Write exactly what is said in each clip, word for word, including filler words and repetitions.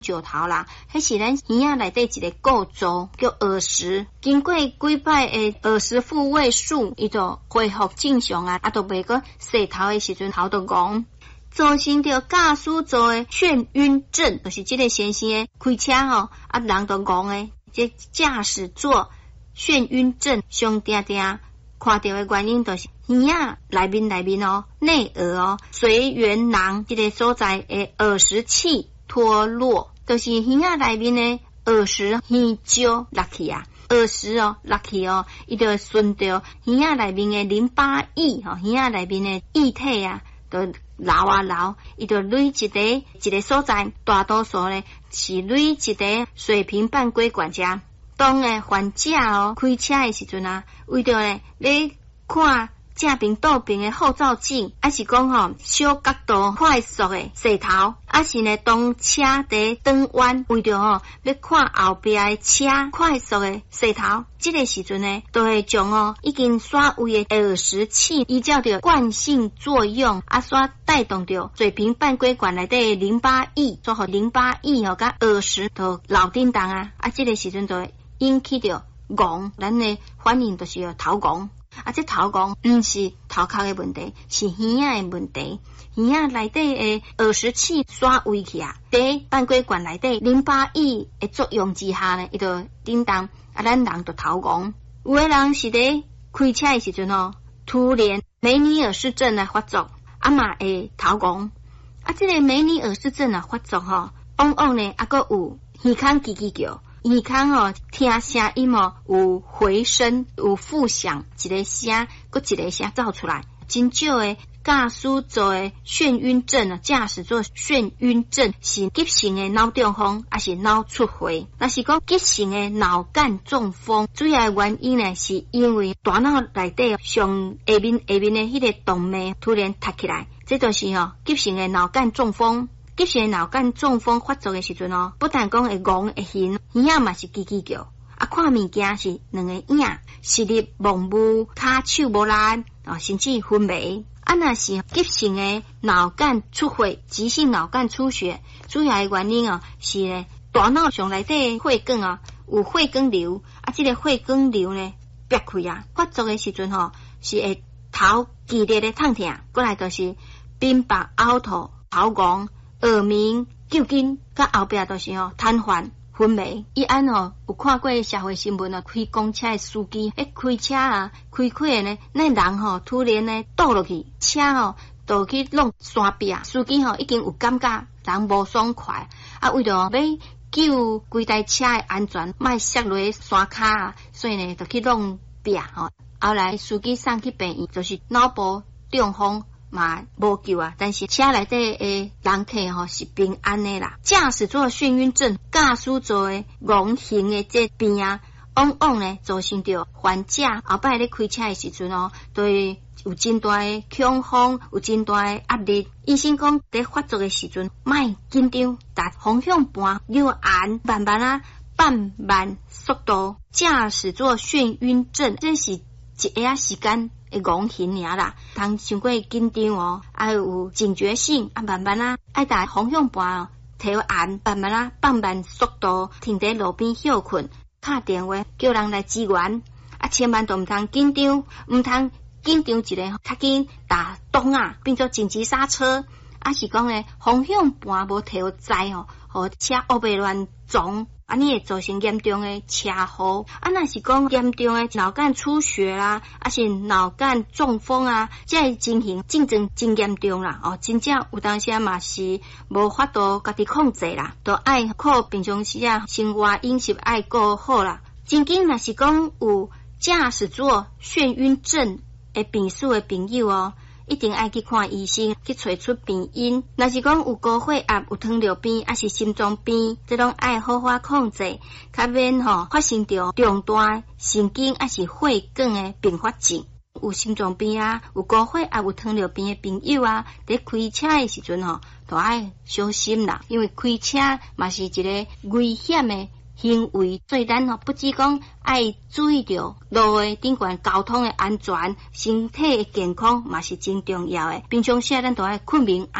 石头啦，迄是咱耳仔内底一个构造叫耳石。经过几摆的耳石复位术，伊就恢复正常啊，啊，都袂个洗头的时阵头就戆。造成着驾驶座的眩晕症，就是这个先生的开车吼，啊人都戆的，这驾驶座眩晕症上定定看到的原因，就是耳仔内面内面哦，内耳哦，髓源囊这个所在的耳石器脱落，就是耳仔内面的耳石耳胶落去啊。耳石哦落去哦，伊就顺着耳仔内面的淋巴液吼，耳仔内面的液体啊，就流啊流，伊就累一个一个所在，大多数咧是累一个水平半规管家。当诶患者哦开车诶时阵啊，为着咧咧看正边倒边诶后照镜，还是讲吼小角度快速诶洗头，还是呢当车伫转弯，为着吼要看后壁诶车快速诶洗头，这个时阵呢，都会将哦已经刷位诶耳石器依照着惯性作用啊，所带动着水平半规管内底淋巴液，所互淋巴液吼甲耳石都流叮当啊，啊这个时阵就会引起着戆，咱的反应就是头戆。啊，这头戆毋是头壳的问题，是耳仔的问题。耳仔内底的耳石器刷位去啊，伫半规管内底淋巴液的作用之下呢，伊就叮当啊，咱人就头戆。有的人是伫开车的时阵哦，突然梅尼尔氏症来发作，啊嘛会头戆。啊，这个梅尼尔氏症啊发作吼，往往呢啊个有耳孔叽叽叫。耳孔哦，听声音哦，有回声，有复响，一个声，搁一个声走出来。真少的驾驶座的眩晕症啊，驾驶座眩晕症是急性的脑中风，还是脑出血？那是讲急性的脑干中风，主要的原因呢，是因为大脑内底上下面下面的迄个动脉突然塌起来，这就是哦急性的脑干中风。急性脑干中风发作的时阵哦，不但讲会戆会晕，耳仔嘛是叽叽叫，啊看物件是两个影，视力模糊，骹手无力，啊甚至昏迷。啊那是急性的脑干出血，急性脑干出血，主要的原因哦是咧大脑上内底血管啊有血管瘤，啊这个血管瘤呢裂开啊，发作的时阵吼是会头剧烈的痛痛，过来就是鬓白凹头、头戆。耳鸣、抽筋，甲后壁都是哦瘫痪、昏迷。伊安哦有看过社会新闻啊，开公车的司机，一开车啊，开开呢，那人吼、哦、突然呢倒落去，车哦倒去弄山壁，司机吼、哦、已经有感觉人无爽快，啊为着要救规台车的安全，莫摔落山骹啊，所以呢就去弄壁吼。后来司机送去病院，就是脑部中风。嘛无救啊，但是车内底的人客吼是平安的啦。驾驶座眩晕症、驾驶座的戆形的这病啊，往往呢造成着患者后摆咧开车的时阵哦，对有真大的恐慌，有真大的压力。医生讲在发作的时阵，莫紧张，达方向盘右按，慢慢啊，放慢速度。驾驶座眩晕症，这是一下时间。会戆形尔啦，通伤过紧张哦，还有警觉性啊，慢慢啊，爱打方向盘哦，提按，慢慢啊，放慢速度，停在路边休困，打电话叫人来支援，啊，千万都毋通紧张，毋通紧张一个较紧打档啊，变做紧急刹车，啊是讲咧方向盘无提好在哦，互车乌白乱撞。啊，你会造成严重的车祸。啊，那是讲严重的脑干出血啦，啊是脑干中风啊，这情形竞争真严重啦。哦，真正有当时嘛是无法度家己控制啦，都爱靠平常时啊生活饮食爱顾好啦。真紧若是讲有驾驶座眩晕症的病史的朋友哦。一定爱去看医生，去找出病因。若是讲有高血压、有糖尿病，还是心脏病，这种爱好好控制，较免吼发生着重大神经还是血管的并发症。有心脏病啊，有高血压、有糖尿病的朋友啊，在开车的时阵吼，都爱小心啦，因为开车嘛是一个危险的行为，所以咱吼不只讲爱注意着路的顶悬交通的安全，身体的健康嘛是真重要的。平常时咱都爱困眠，爱有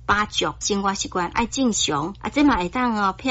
八九生活习惯爱正常，啊，这嘛会当哦。